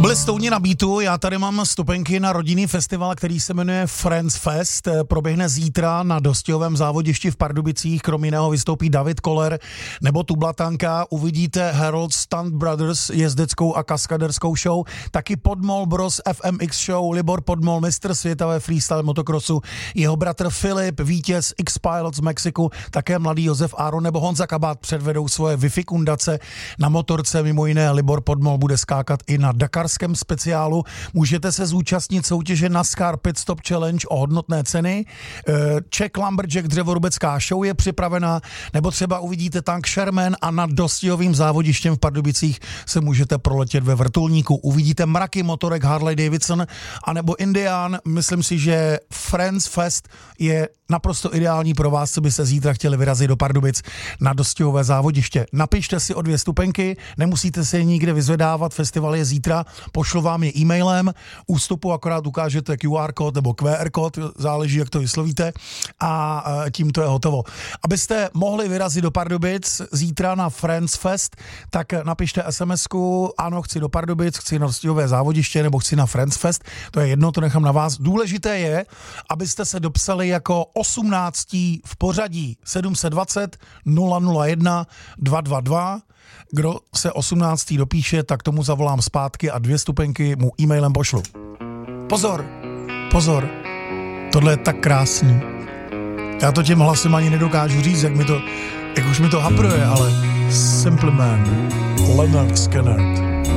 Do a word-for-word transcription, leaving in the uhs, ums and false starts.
byli Stouni na beatu, já tady mám stupenky na rodinný festival, který se jmenuje Friends Fest. Proběhne zítra na Dostěhovém závodišti v Pardubicích, krom jiného vystoupí David Koller nebo Tublatanka. Uvidíte Harold Stunt Brothers, jezdeckou a kaskaderskou show, taky Podmol Bros F M X Show, Libor Podmol, mistr světa ve freestyle motokrosu, jeho bratr Filip, vítěz X-Pilot z Mexiku, také mladý Josef Áron nebo Honza Kabát předvedou svoje Wi-Fi kundace na motorce, mimo jiné Libor Podmol bude skákat i na dakarském speciálu. Můžete se zúčastnit soutěže NASCAR Pit Stop Challenge o hodnotné ceny. Czech Lumberjack dřevorubecká show je připravena, nebo třeba uvidíte tank Sherman a nad Dostěhovým závodištěm v Pardubicích se můžete proletět ve vrtulníku. Uvidíte mraky motorek Harley Davidson anebo Indian. Myslím si, že Friends Fest je naprosto ideální pro vás, co by se zítra chtěli vyrazit do Pardubic na Dostěhové závodiště. Napište si o dvě stupenky, nemusíte se je nikde vyzvedávat, festival je zítra, pošlu vám je e-mailem, ústupu akorát ukážete Q R kód nebo Q R kód, záleží, jak to vyslovíte, a tím to je hotovo. Abyste mohli vyrazit do Pardubic zítra na Friends Fest, tak napište SMSku, ano, chci do Pardubic, chci na Dostěhové závodiště nebo chci na Friends Fest, to je jedno, to nechám na vás. Důležité je, abyste se dopsali jako osmnáctí v pořadí sedm set dvacet nula nula jedna dva dva dva. Kdo se osmnáctý dopíše, tak tomu zavolám zpátky a dvě stupenky mu e-mailem pošlu. Pozor, pozor, tohle je tak krásný. Já to těm hlasem ani nedokážu říct, jak mi to, jak už mi to hapruje, ale Simple Man, Leonard Skinner.